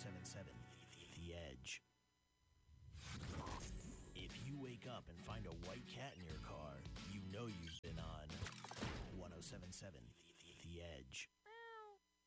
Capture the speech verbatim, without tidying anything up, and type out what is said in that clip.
seven seven The Edge. If you wake up and find a white cat in your car, you know you've been on one oh seven seven The Edge.